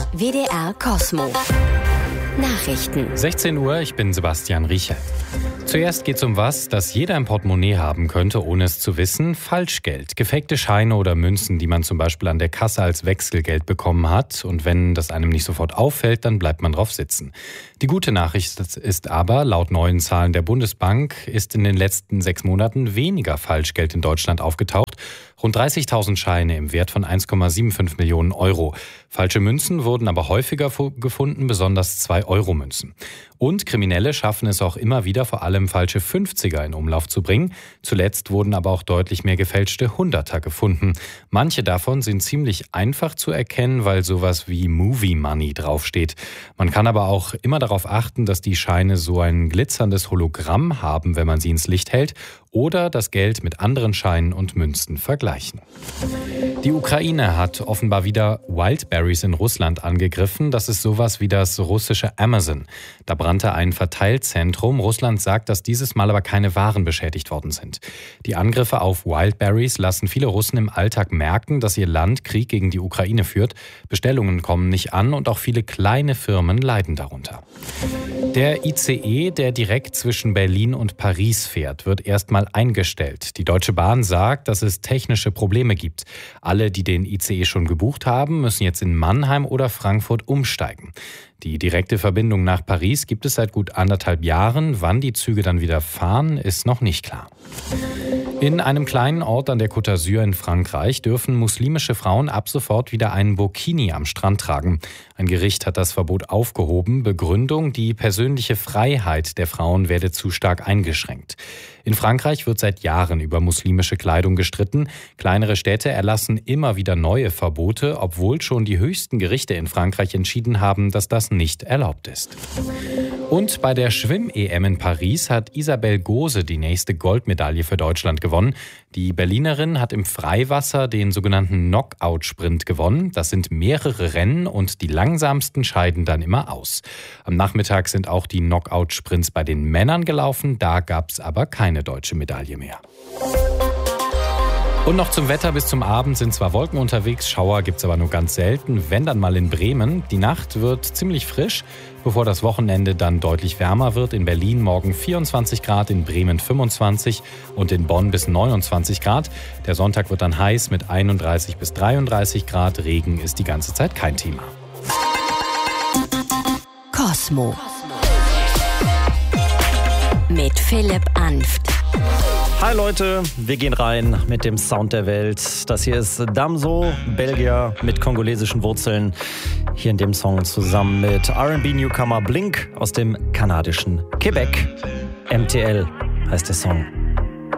WDR Kosmo. Nachrichten. 16 Uhr, ich bin Sebastian Riecher. Zuerst geht es um was, das jeder im Portemonnaie haben könnte, ohne es zu wissen. Falschgeld, gefakte Scheine oder Münzen, die man zum Beispiel an der Kasse als Wechselgeld bekommen hat. Und wenn das einem nicht sofort auffällt, dann bleibt man drauf sitzen. Die gute Nachricht ist aber, laut neuen Zahlen der Bundesbank ist in den letzten 6 Monaten weniger Falschgeld in Deutschland aufgetaucht. Rund 30.000 Scheine im Wert von 1,75 Millionen Euro. Falsche Münzen wurden aber häufiger gefunden, besonders 2-Euro-Münzen. Und Kriminelle schaffen es auch immer wieder, vor allem falsche 50er in Umlauf zu bringen. Zuletzt wurden aber auch deutlich mehr gefälschte 100er gefunden. Manche davon sind ziemlich einfach zu erkennen, weil sowas wie Movie Money draufsteht. Man kann aber auch immer darauf achten, dass die Scheine so ein glitzerndes Hologramm haben, wenn man sie ins Licht hält, oder das Geld mit anderen Scheinen und Münzen vergleichen. Die Ukraine hat offenbar wieder Wildberries in Russland angegriffen. Das ist sowas wie das russische Amazon. Da brannte ein Verteilzentrum. Russland sagt, dass dieses Mal aber keine Waren beschädigt worden sind. Die Angriffe auf Wildberries lassen viele Russen im Alltag merken, dass ihr Land Krieg gegen die Ukraine führt. Bestellungen kommen nicht an und auch viele kleine Firmen leiden darunter. Der ICE, der direkt zwischen Berlin und Paris fährt, wird erstmal eingestellt. Die Deutsche Bahn sagt, dass es technische Probleme gibt. Alle, die den ICE schon gebucht haben, müssen jetzt in Mannheim oder Frankfurt umsteigen. Die direkte Verbindung nach Paris gibt es seit gut 1,5 Jahren. Wann die Züge dann wieder fahren, ist noch nicht klar. In einem kleinen Ort an der Côte d'Azur in Frankreich dürfen muslimische Frauen ab sofort wieder einen Burkini am Strand tragen. Ein Gericht hat das Verbot aufgehoben. Begründung, die persönliche Freiheit der Frauen werde zu stark eingeschränkt. In Frankreich wird seit Jahren über muslimische Kleidung gestritten. Kleinere Städte erlassen immer wieder neue Verbote, obwohl schon die höchsten Gerichte in Frankreich entschieden haben, dass das nicht erlaubt ist. Und bei der Schwimm-EM in Paris hat Isabel Gose die nächste Goldmedaille für Deutschland gewonnen. Die Berlinerin hat im Freiwasser den sogenannten Knockout-Sprint gewonnen. Das sind mehrere Rennen und die langsamsten scheiden dann immer aus. Am Nachmittag sind auch die Knockout-Sprints bei den Männern gelaufen. Da gab es aber keine deutsche Medaille mehr. Und noch zum Wetter: bis zum Abend sind zwar Wolken unterwegs, Schauer gibt's aber nur ganz selten, wenn dann mal in Bremen. Die Nacht wird ziemlich frisch, bevor das Wochenende dann deutlich wärmer wird. In Berlin morgen 24 Grad, in Bremen 25 und in Bonn bis 29 Grad. Der Sonntag wird dann heiß mit 31 bis 33 Grad. Regen ist die ganze Zeit kein Thema. Kosmo mit Philipp Anft. Hi Leute, wir gehen rein mit dem Sound der Welt. Das hier ist Damso, Belgier mit kongolesischen Wurzeln. Hier in dem Song zusammen mit R&B-Newcomer Blink aus dem kanadischen Quebec. MTL heißt der Song.